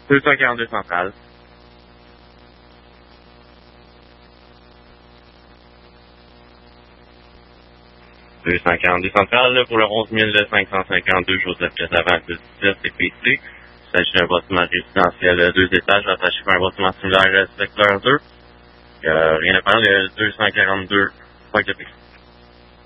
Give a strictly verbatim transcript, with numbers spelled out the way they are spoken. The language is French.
deux cent quarante-deux centrale. deux cent quarante-deux centrale, pour le onze mille cinq cent cinquante-deux, Joseph Casavant, dix-sept, C P C. Il s'agit d'un bâtiment résidentiel deux étages, rattaché par un bâtiment similaire secteur deux. Euh, rien à faire, le deux cent quarante-deux, point de